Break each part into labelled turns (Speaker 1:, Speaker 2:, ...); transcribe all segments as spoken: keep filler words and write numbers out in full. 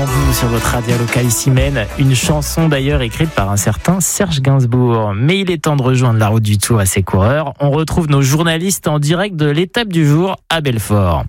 Speaker 1: vous sur votre radio locale ici Maine. Une chanson d'ailleurs écrite par un certain Serge Gainsbourg. Mais il est temps de rejoindre la route du Tour et ses coureurs. On retrouve nos journalistes en direct de l'étape du jour à Belfort.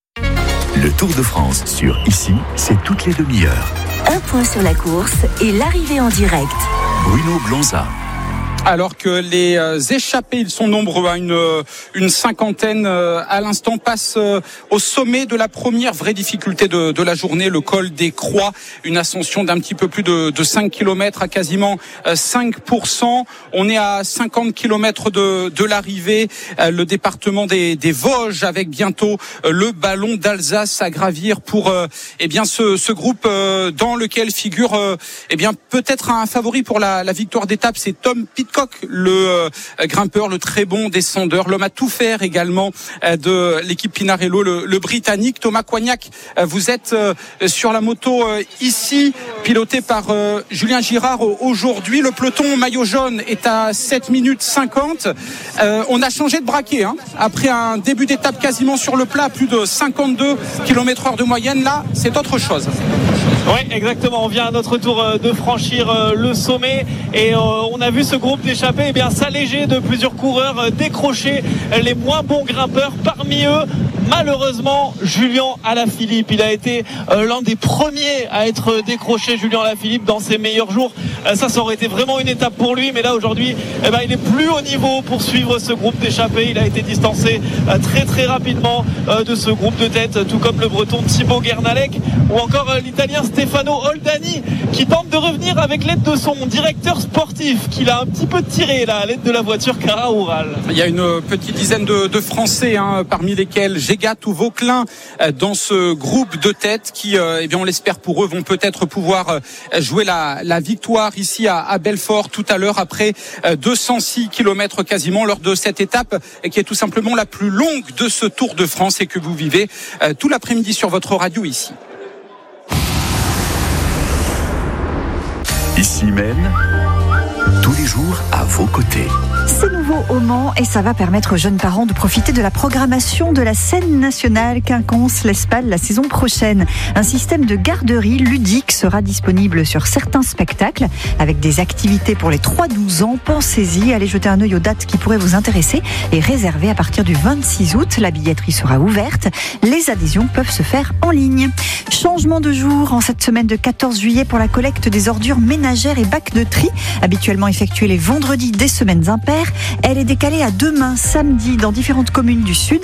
Speaker 2: Le Tour de France sur Ici, c'est toutes les demi-heures.
Speaker 3: Un point sur la course et l'arrivée en direct.
Speaker 2: Bruno Blonza.
Speaker 4: Alors que les euh, échappés, ils sont nombreux, hein, une, une cinquantaine euh, à l'instant, passent euh, au sommet de la première vraie difficulté de, de la journée, le col des Croix, une ascension d'un petit peu plus de, de cinq kilomètres à quasiment euh, cinq pour cent. On est à cinquante kilomètres de, de l'arrivée, euh, le département des, des Vosges avec bientôt euh, le ballon d'Alsace à gravir pour euh, eh bien ce, ce groupe euh, dans lequel figure euh, eh bien peut-être un favori pour la, la victoire d'étape, c'est Tom Pitcock, le euh, grimpeur, le très bon descendeur, l'homme à tout faire également euh, de l'équipe Pinarello, le, le Britannique. Thomas Coignac, euh, vous êtes euh, sur la moto euh, ici, piloté par euh, Julien Girard aujourd'hui. Le peloton maillot jaune est à sept minutes cinquante. Euh, on a changé de braquet, hein, après un début d'étape quasiment sur le plat, plus de cinquante-deux kilomètres heure de moyenne. Là, c'est autre chose.
Speaker 5: Oui, exactement. On vient à notre tour de franchir le sommet et on a vu ce groupe d'échappés eh bien s'alléger de plusieurs coureurs, décrocher les moins bons grimpeurs. Parmi eux, malheureusement, Julien Alaphilippe. Il a été l'un des premiers à être décroché, Julien Alaphilippe, dans ses meilleurs jours. Ça, ça aurait été vraiment une étape pour lui, mais là aujourd'hui, eh ben, il est plus au niveau pour suivre ce groupe d'échappés. Il a été distancé très très rapidement de ce groupe de tête, tout comme le Breton Thibaut Guernalec ou encore l'Italien Stefano Oldani, qui tente de revenir avec l'aide de son directeur sportif, qu'il a un petit peu tiré là, à l'aide de la voiture Cara Oural.
Speaker 4: Il y a une petite dizaine de, de Français, hein, parmi lesquels Gégat ou Vauquelin, euh, dans ce groupe de tête qui, euh, eh bien, on l'espère pour eux, vont peut-être pouvoir euh, jouer la, la victoire ici à, à Belfort tout à l'heure, après euh, deux cent six kilomètres quasiment, lors de cette étape euh, qui est tout simplement la plus longue de ce Tour de France et que vous vivez euh, tout l'après-midi sur votre radio ici.
Speaker 2: Ici Maine, tous les jours à vos côtés.
Speaker 6: C'est nouveau au Mans et ça va permettre aux jeunes parents de profiter de la programmation de la scène nationale Quinconce-L'Espal la saison prochaine. Un système de garderie ludique sera disponible sur certains spectacles avec des activités pour les trois douze ans. Pensez-y, allez jeter un œil aux dates qui pourraient vous intéresser et réserver à partir du vingt-six août. La billetterie sera ouverte. Les adhésions peuvent se faire en ligne. Changement de jour en cette semaine de quatorze juillet pour la collecte des ordures ménagères et bacs de tri, habituellement effectuée les vendredis des semaines impaires. Elle est décalée à demain, samedi, dans différentes communes du Sud.